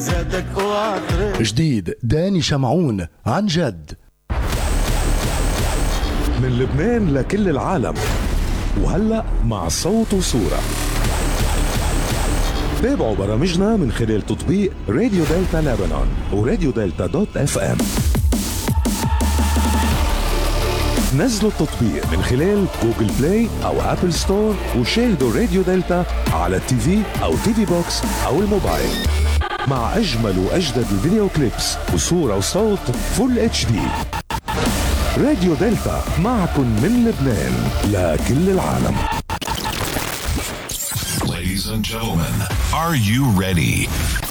جديد داني شمعون عن جد. من لبنان لكل العالم، وهلأ مع صوت وصورة. تابعوا برامجنا من خلال تطبيق راديو دلتا لبنان وراديو دلتا دوت اف ام. نزلوا التطبيق من خلال جوجل بلاي او ابل ستور وشاهدوا راديو دلتا على التي في او تي في بوكس او الموبايل مع اجمل واجدد الفيديو كليبس وصورة وصوت فول اتش دي. راديو دلتا معكم من لبنان لكل العالم. Ladies and gentlemen, are you ready?